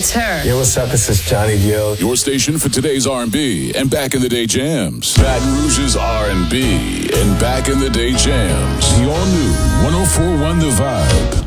It's her. Yo, what's up? This is Johnny Gill. Your station for today's R&B and back in the day jams. Baton Rouge's R&B and back in the day jams. The all new 104.1 The Vibe.